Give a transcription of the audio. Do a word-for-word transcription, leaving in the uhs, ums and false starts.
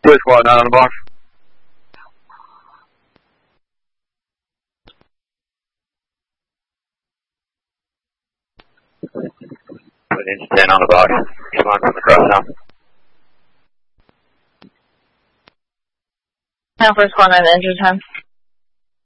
Police squad nine on the box. Put in ten on the box. Come on from the cross now. Now for squad nine, enter time.